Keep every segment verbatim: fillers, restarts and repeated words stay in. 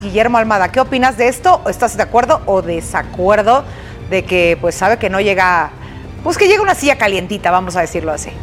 Guillermo Almada, ¿qué opinas de esto? ¿Estás de acuerdo o desacuerdo de que pues sabe que no llega, pues que llega una silla calientita, vamos a decirlo así?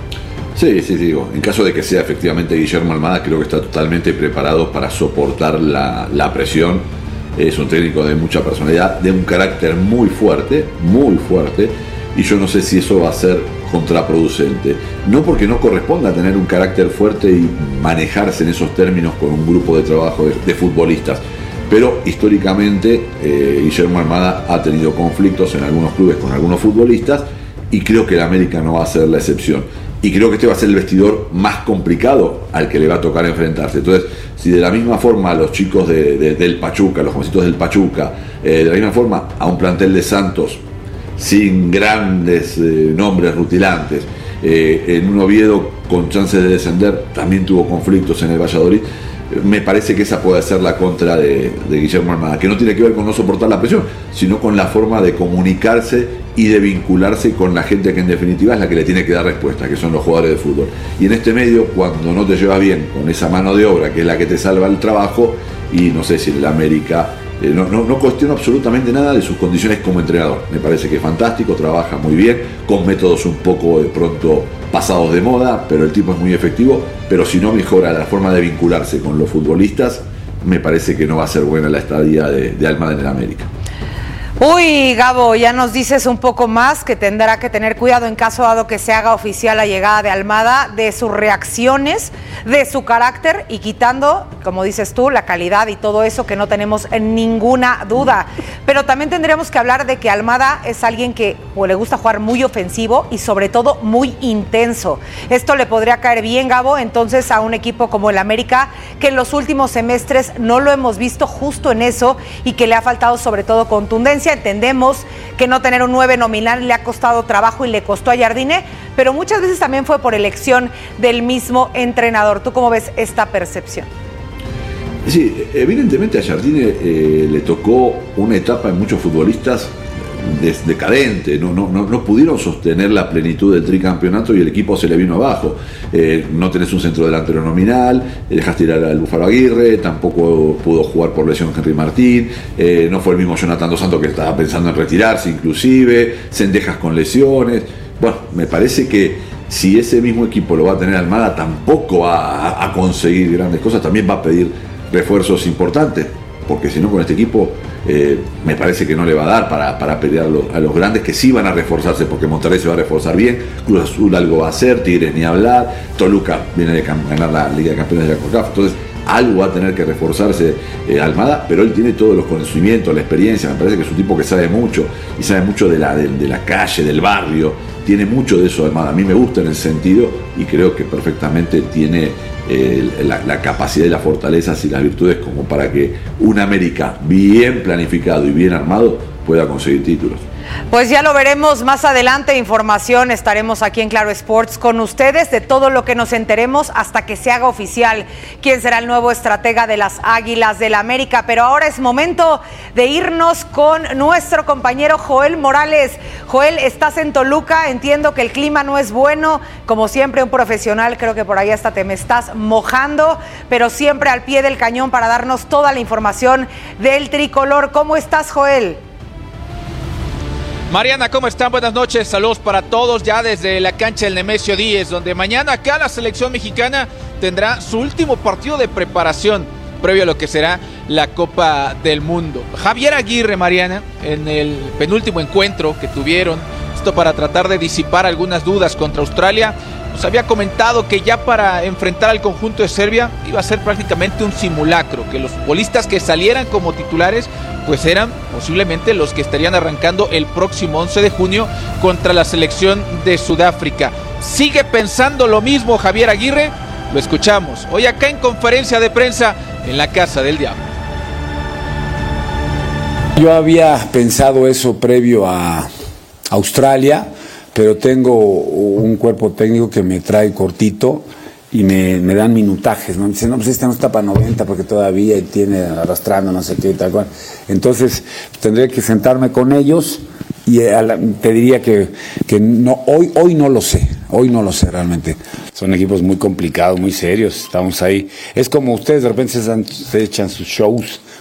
Sí, sí, digo, en caso de que sea efectivamente Guillermo Almada, creo que está totalmente preparado para soportar la, la presión. Es un técnico de mucha personalidad, de un carácter muy fuerte, muy fuerte, y yo no sé si eso va a ser contraproducente. No porque no corresponda tener un carácter fuerte y manejarse en esos términos con un grupo de trabajo de, de futbolistas, pero históricamente eh, Guillermo Almada ha tenido conflictos en algunos clubes con algunos futbolistas y creo que el América no va a ser la excepción. Y creo que este va a ser el vestidor más complicado al que le va a tocar enfrentarse. Entonces, si de la misma forma a los chicos de, de, del Pachuca, los jovencitos del Pachuca, eh, de la misma forma a un plantel de Santos sin grandes eh, nombres rutilantes, eh, en un Oviedo con chances de descender, también tuvo conflictos en el Valladolid, me parece que esa puede ser la contra de, de Guillermo Almada, que no tiene que ver con no soportar la presión, sino con la forma de comunicarse y de vincularse con la gente que en definitiva es la que le tiene que dar respuesta, que son los jugadores de fútbol. Y en este medio, cuando no te llevas bien con esa mano de obra que es la que te salva el trabajo, y no sé si en el América eh, no, no, no cuestiono absolutamente nada de sus condiciones como entrenador. Me parece que es fantástico, trabaja muy bien, con métodos un poco de pronto pasados de moda, pero el tipo es muy efectivo. Pero si no mejora la forma de vincularse con los futbolistas, me parece que no va a ser buena la estadía de, de Almada en el América. Uy, Gabo, ya nos dices un poco más que tendrá que tener cuidado en caso dado que se haga oficial la llegada de Almada, de sus reacciones, de su carácter y quitando, como dices tú, la calidad y todo eso que no tenemos ninguna duda. Pero también tendríamos que hablar de que Almada es alguien que pues, le gusta jugar muy ofensivo y sobre todo muy intenso. Esto le podría caer bien, Gabo, entonces a un equipo como el América, que en los últimos semestres no lo hemos visto justo en eso y que le ha faltado sobre todo contundencia. Entendemos que no tener un nueve nominal le ha costado trabajo y le costó a Jardine, pero muchas veces también fue por elección del mismo entrenador. ¿Tú cómo ves esta percepción? Sí, evidentemente a Jardine eh, le tocó una etapa en muchos futbolistas decadente, no, no, no, no pudieron sostener la plenitud del tricampeonato y el equipo se le vino abajo. Eh, no tenés un centro delantero nominal, eh, dejaste tirar al Búfalo Aguirre, tampoco pudo jugar por lesión Henry Martín, eh, no fue el mismo Jonathan Dos Santos que estaba pensando en retirarse inclusive, Cendejas con lesiones. Bueno, me parece que si ese mismo equipo lo va a tener Almada, tampoco va a, a conseguir grandes cosas, también va a pedir refuerzos importantes, porque si no con este equipo eh, me parece que no le va a dar para, para pelear a los, a los grandes que sí van a reforzarse, porque Monterrey se va a reforzar bien, Cruz Azul algo va a hacer, Tigres ni hablar, Toluca viene de ganar la Liga de Campeones de la CONCACAF, entonces algo va a tener que reforzarse eh, Almada, pero él tiene todos los conocimientos, la experiencia, me parece que es un tipo que sabe mucho, y sabe mucho de la, de, de la calle, del barrio, tiene mucho de eso Almada, a mí me gusta en el sentido, y creo que perfectamente tiene eh, la, la capacidad y las fortalezas y las virtudes como para que un América bien planificado y bien armado pueda conseguir títulos. Pues ya lo veremos más adelante, información, estaremos aquí en Claro Sports con ustedes de todo lo que nos enteremos hasta que se haga oficial quién será el nuevo estratega de las Águilas del América, pero ahora es momento de irnos con nuestro compañero Joel Morales. Joel, estás en Toluca, entiendo que el clima no es bueno, como siempre un profesional, creo que por ahí hasta te me estás mojando, pero siempre al pie del cañón para darnos toda la información del tricolor. ¿Cómo estás, Joel? Mariana, ¿cómo están? Buenas noches, saludos para todos ya desde la cancha del Nemesio Díez, donde mañana acá la selección mexicana tendrá su último partido de preparación previo a lo que será la Copa del Mundo. Javier Aguirre, Mariana, en el penúltimo encuentro que tuvieron, esto para tratar de disipar algunas dudas contra Australia, nos había comentado que ya para enfrentar al conjunto de Serbia iba a ser prácticamente un simulacro, que los futbolistas que salieran como titulares pues eran posiblemente los que estarían arrancando el próximo once de junio contra la selección de Sudáfrica. ¿Sigue pensando lo mismo Javier Aguirre? Lo escuchamos hoy acá en conferencia de prensa en la Casa del Diablo. Yo había pensado eso previo a Australia, pero tengo un cuerpo técnico que me trae cortito y me, me dan minutajes, ¿no? Me dicen, no, pues este no está para noventa porque todavía tiene arrastrando no sé qué y tal cual. Entonces tendré que sentarme con ellos y a la, te diría que, que no, hoy, hoy no lo sé, Hoy no lo sé realmente. Son equipos muy complicados, muy serios. Estamos ahí. Es como ustedes de repente se, dan, se echan sus shows